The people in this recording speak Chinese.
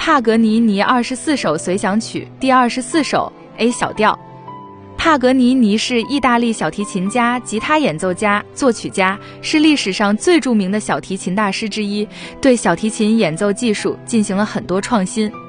帕格尼尼24首随想曲第24首 A 小调。帕格尼尼是意大利小提琴家、吉他演奏家、作曲家，是历史上最著名的小提琴大师之一，对小提琴演奏技术进行了很多创新。